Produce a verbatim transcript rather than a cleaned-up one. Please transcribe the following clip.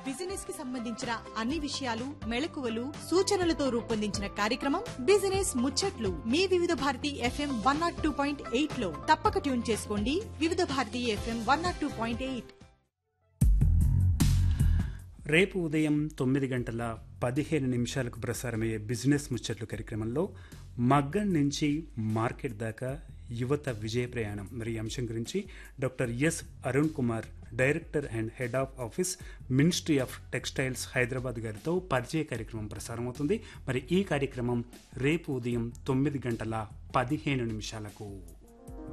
Business కి సంబంధించిన అన్ని విషయాలు మెళకువలు సూచనలతో రూపొందించిన కార్యక్రమం బిజినెస్ ముచ్చట్లు మీ వివిధ Bharati FM one not two point eight లో తప్పక ట్యూన్ చేసుకోండి. వివిధ Bharati FM one not two point eight. రేపు ఉదయం తొమ్మిది గంటల పదిహేను నిమిషాలకు ప్రసారమయ్యే బిజినెస్ ముచ్చట్లు కార్యక్రమంలో మగ్గం నుంచి మార్కెట్ దాకా యువత విజయ ప్రయాణం మరి అంశం గురించి doctor yes Arun Kumar, director and head of office, ministry of textiles, Hyderabad గారితో పరిచయ కార్యక్రమం ప్రసారం అవుతుంది. మరి ఈ కార్యక్రమం రేపు ఉదయం తొమ్మిది గంటల పదిహేను నిమిషాలకు.